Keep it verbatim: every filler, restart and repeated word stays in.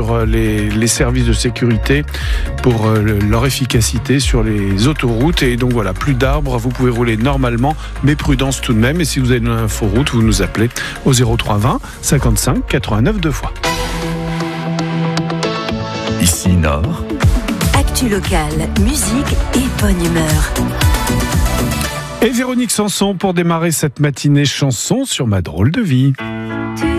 sur les, les services de sécurité pour leur efficacité sur les autoroutes. Et donc voilà, plus d'arbres, vous pouvez rouler normalement, mais prudence tout de même. Et si vous avez une inforoute, vous nous appelez au zéro trois vingt cinquante-cinq quatre-vingt-neuf deux fois. Ici Nord. Actu locale, musique et bonne humeur. Et Véronique Sanson pour démarrer cette matinée chanson sur Ma drôle de vie.